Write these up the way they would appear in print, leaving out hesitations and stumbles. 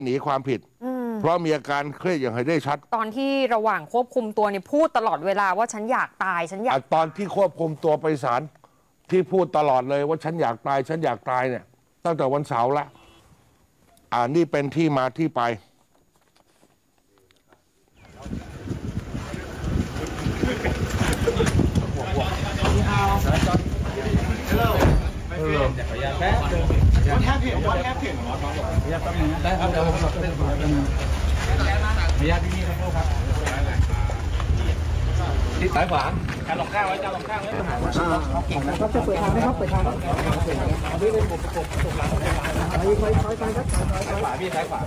หนีความผิดเพราะมีอาการเครียดอย่างเห็นได้ชัดตอนที่ระหว่างควบคุมตัวเนี่ยพูดตลอดเวลาว่าฉันอยากตายฉันอยากตอนที่ควบคุมตัวไปศาลที่พูดตลอดเลยว่าฉันอยากตายฉันอยากตายเนี่ยตั้งแต่วันเสาร์ละนี่เป็นที่มาที่ไป What happened? What happened? ได้ครับเดี๋ยวผมขอเล่นก่อนพยาที่นี่ครับที่สายขวาการหลอกข้างไว้การหลอกข้างไว้เขาจะเปิดทางไหมครับเปิดทางครับอันนี้เป็นผมหลังไปครับสายขวาพี่สายขวา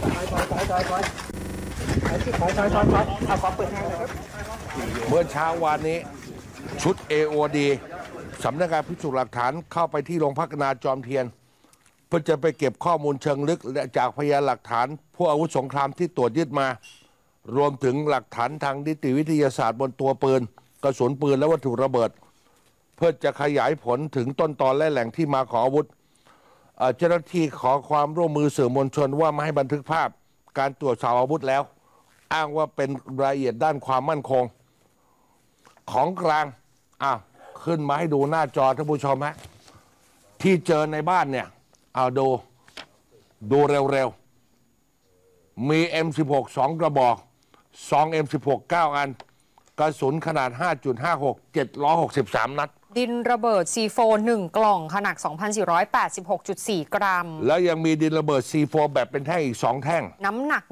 เอาขอเปิดทางเลยครับเมื่อเช้าวานนี้ชุด AOD สำนักงานพิสูจน์หลักฐานเข้าไปที่โรงพักนาจอมเทียนเพื่อจะไปเก็บข้อมูลเชิงลึกและจากพยานหลักฐานพวกอาวุธสงครามที่ตรวจยึดมารวมถึงหลักฐานทางนิติวิทยาศาสตร์บนตัวปืนกระสุนปืนและวัตถุระเบิดเพื่อจะขยายผลถึงต้นตอและแหล่งที่มาของอาวุธเจ้าหน้าที่ขอความร่วมมือสื่อมวลชนว่าไม่ให้บันทึกภาพการตรวจสอบอาวุธแล้วอ้างว่าเป็นรายละเอียดด้านความมั่นคงของกลางขึ้นมาให้ดูหน้าจอท่านผู้ชมฮะที่เจอในบ้านเนี่ยดูเร็วๆมี M16 2 กระบอกซอง M16 9 อันกระสุนขนาด 5.56 763 นัดดินระเบิด C4 1 กล่องขนาด 2,486.4 กรัมแล้วยังมีดินระเบิด C4 แบบเป็นแท่งอีก2 แท่งน้ำหนัก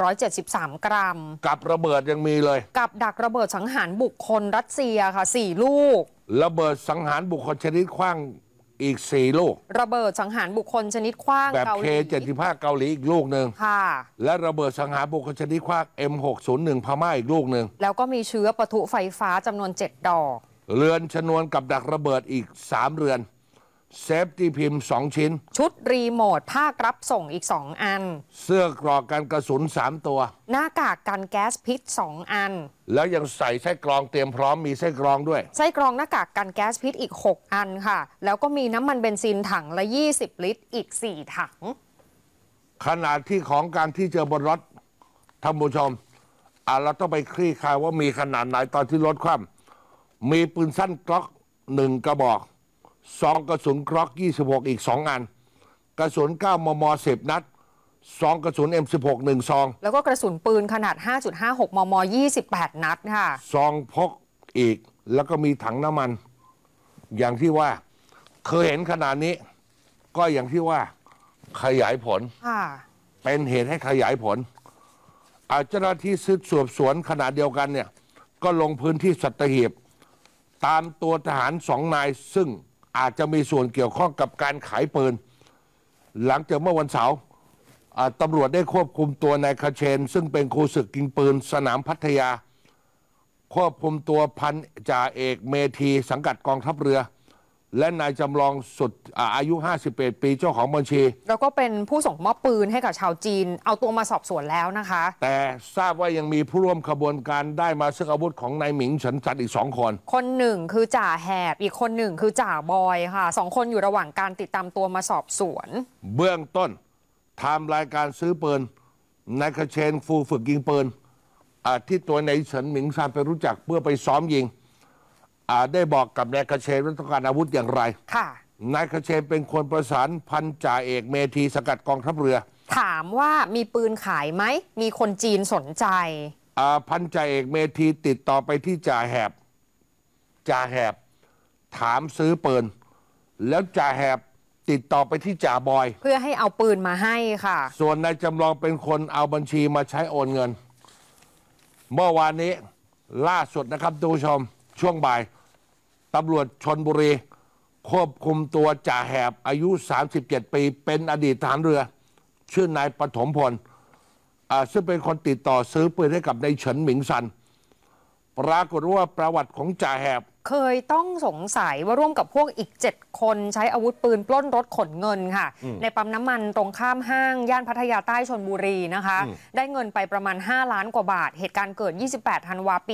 1,173 กรัมกับระเบิดยังมีเลยกับดักระเบิดสังหารบุคคลรัสเซียค่ะ4 ลูกระเบิดสังหารบุคคลชนิดขว้างอีก4 ลูกระเบิดสังหารบุคคลชนิดขว้างแบบ K75 เกาหลีอีกลูกหนึ่งค่ะและระเบิดสังหารบุคคลชนิดขว้าง M601 พม่าอีกลูกหนึ่งแล้วก็มีเชื้อปะทุไฟฟ้าจำนวน7 ดอกเรือนชนวนกับดักระเบิดอีก3 เรือนเซฟตี้พิมพ์2 ชิ้นชุดรีโมทภาครับส่งอีก2 อันเสื้อกรอกกันกระสุน3 ตัวหน้ากากกันแก๊สพิษ2 อันแล้วยังใส่ไส้กรองเตรียมพร้อมมีไส้กรองด้วยไส้กรองหน้ากากกันแก๊สพิษอีก6 อันค่ะแล้วก็มีน้ำมันเบนซินถังละ20 ลิตรอีก4 ถังขนาดที่ของกลางที่เจอบนรถท่านผู้ชมเราต้องไปคลี่คลายว่ามีขนาดไหนตอนที่รถคว่ำมีปืนสั้นกล็อก1 กระบอกซองกระสุนกล็อก26อีก2 อันกระสุน9 มม10 นัดซองกระสุน M16 1 ซองแล้วก็กระสุนปืนขนาด 5.56 มม28 นัดค่ะซองพกอีกแล้วก็มีถังน้ำมันอย่างที่ว่าเคยเห็นขนาดนี้ก็อย่างที่ว่าขยายผลเป็นเหตุให้ขยายผลเจ้าหน้าที่สืบสวนขณะเดียวกันเนี่ยก็ลงพื้นที่สัตหีบตามตัวทหาร2 นายซึ่งอาจจะมีส่วนเกี่ยวข้องกับการขายปืนหลังจากเมื่อวันเสาร์ตำรวจได้ควบคุมตัวนายคเชนซึ่งเป็นครูศึกยิงปืนสนามพัทยาควบคุมตัวพันจ่าเอกเมธีสังกัดกองทัพเรือและนายจำลองสุดอายุ51 ปีเจ้าของบัญชีแล้วก็เป็นผู้ส่งมอบปืนให้กับชาวจีนเอาตัวมาสอบสวนแล้วนะคะแต่ทราบว่ายังมีผู้ร่วมขบวนการได้มาซึ่งอาวุธของนายหมิงเฉินซันอีก2 คนคนหนึ่งคือจ่าแหบอีกคนหนึ่งคือจ่าบอยค่ะ2 คนอยู่ระหว่างการติดตามตัวมาสอบสวนเบื้องต้นไทม์ไลน์การซื้อปืนนายคเชนฟูฝึกยิงปืนที่ตัวนายเฉินหมิงซันไปรู้จักเพื่อไปซ้อมยิงได้บอกกับนายคเชนว่าต้องการอาวุธอย่างไรนายคเชนเป็นคนประสานพันจ่าเอกเมธีสกัดกองทัพเรือถามว่ามีปืนขายไหมมีคนจีนสนใจพันจ่าเอกเมธีติดต่อไปที่จ่าแหบถามซื้อปืนแล้วจ่าแหบติดต่อไปที่จ่าบอยเพื่อให้เอาปืนมาให้ค่ะส่วนนายจำลองเป็นคนเอาบัญชีมาใช้โอนเงินเมื่อวานนี้ล่าสุดนะครับทุกผู้ชมช่วงบ่ายตำรวจชลบุรีควบคุมตัวจ่าแหบอายุ37 ปีเป็นอดีตทหารเรือชื่อนายปฐมพลซึ่งเป็นคนติดต่อซื้อปืนให้กับนายเฉินหมิงซันปรากฏว่าประวัติของจ่าแหบเคยต้องสงสัยว่าร่วมกับพวกอีก7 คนใช้อาวุธปืนปล้นรถขนเงินค่ะในปั๊มน้ำมันตรงข้ามห้างย่านพัทยาใต้ชลบุรีนะคะได้เงินไปประมาณ5 ล้านกว่าบาทเหตุการณ์เกิด28 ธันวาคม ปี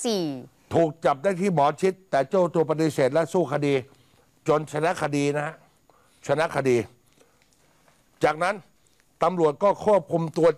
54 ถูกจับได้ที่หมอชิดแต่เจ้าตัวปฏิเสธและสู้คดีจนชนะคดีนะชนะคดีจากนั้นตำรวจก็ควบคุมตัว